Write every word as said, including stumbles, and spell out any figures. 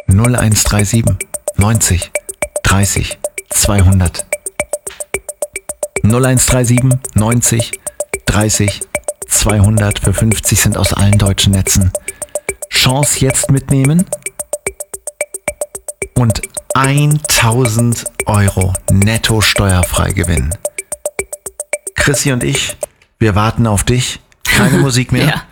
null eins drei sieben neunzig dreißig zweihundert. null eins drei sieben neunzig dreißig zweihundert für fünfzig sind aus allen deutschen Netzen. Chance jetzt mitnehmen und tausend Euro netto steuerfrei gewinnen. Chrissy und ich, wir warten auf dich. Keine Musik mehr. Ja.